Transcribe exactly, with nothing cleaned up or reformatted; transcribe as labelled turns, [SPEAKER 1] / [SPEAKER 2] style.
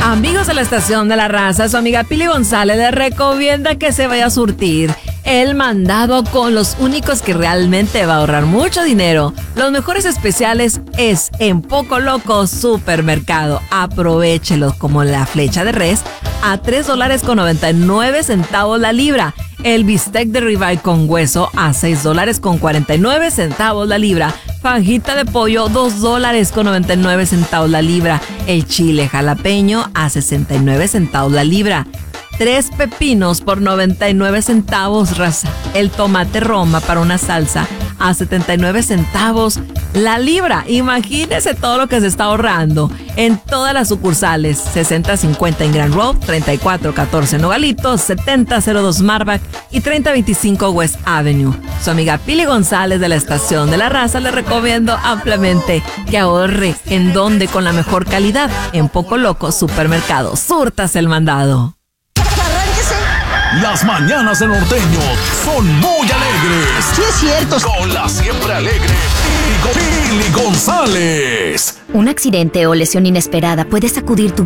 [SPEAKER 1] Amigos de la Estación de la Raza, su amiga Pili González les recomienda que se vaya a surtir el mandado con los únicos que realmente va a ahorrar mucho dinero. Los mejores especiales es en Poco Loco Supermercado. Aprovéchelos, como la flecha de res a tres dólares con noventa y nueve centavos la libra. El bistec de ribeye con hueso a seis dólares con cuarenta y nueve centavos la libra. Fajita de pollo, dos dólares con noventa y nueve centavos la libra. El chile jalapeño a sesenta y nueve centavos la libra. Tres pepinos por noventa y nueve centavos, raza. El tomate Roma para una salsa a setenta y nueve centavos la libra. Imagínese todo lo que se está ahorrando en todas las sucursales. sesenta cincuenta en Grand Road, treinta y cuatro catorce Nogalitos, setenta cero dos Marback y treinta veinticinco West Avenue. Su amiga Pili González de la Estación de la Raza le recomiendo ampliamente que ahorre. ¿En dónde? Con la mejor calidad. En Poco Loco Supermercado. Súrtase el mandado.
[SPEAKER 2] Las mañanas de Norteño son muy alegres.
[SPEAKER 3] Sí, es cierto.
[SPEAKER 2] Con la siempre alegre Pili González.
[SPEAKER 4] Un accidente o lesión inesperada puede sacudir tu